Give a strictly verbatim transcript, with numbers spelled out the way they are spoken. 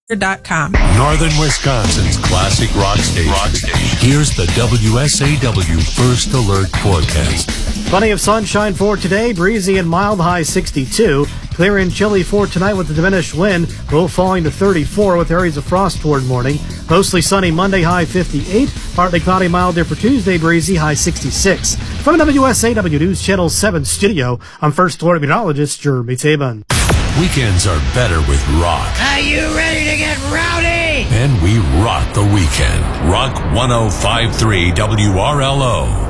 dot com. Northern Wisconsin's classic rock station. Rock station. Here's the W S A W First Alert forecast. Plenty of sunshine for today. Breezy and mild, high sixty-two. Clear and chilly for tonight with the diminished wind. Low falling to thirty-four with areas of frost toward morning. Mostly sunny Monday, high fifty-eight. Partly cloudy, mild there for Tuesday. Breezy, high sixty-six. From the W S A W News Channel seven studio, I'm First Alert meteorologist Jeremy Taban. Weekends are better with rock. Are you ready to get rowdy? And we rock the weekend. Rock one oh five point three W R L O.